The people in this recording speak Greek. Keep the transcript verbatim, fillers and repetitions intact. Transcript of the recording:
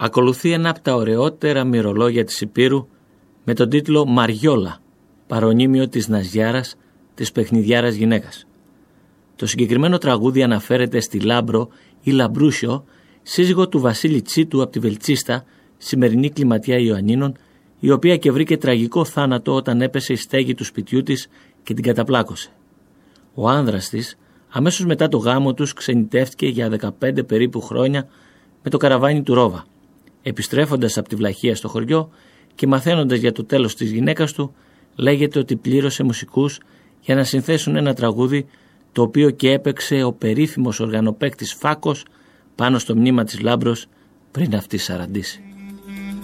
Ακολουθεί ένα από τα ωραιότερα μυρολόγια της Υπήρου με τον τίτλο «Μαριόλα», παρονίμιο της Ναζιάρας, της παιχνιδιάρας γυναίκας. Το συγκεκριμένο τραγούδι αναφέρεται στη Λάμπρο ή Λαμπρούσιο, σύζυγο του Βασίλη Τσίτου από τη Βελτσίστα, σημερινή κλιματιά Ιωαννίνων, η οποία και βρήκε τραγικό θάνατο όταν έπεσε η στέγη του σπιτιού της και την καταπλάκωσε. Ο άνδρας της, αμέσως μετά το γάμο τους, ξενιτεύτηκε για δεκαπέντε περίπου χρόνια με το καραβάνι του Ρόβα. Επιστρέφοντας από τη Βλαχία στο χωριό και μαθαίνοντας για το τέλος της γυναίκας του, λέγεται ότι πλήρωσε μουσικούς για να συνθέσουν ένα τραγούδι, το οποίο και έπαιξε ο περίφημος οργανοπαίκτης Φάκος πάνω στο μνήμα της Λάμπρος πριν αυτή σαραντήσει.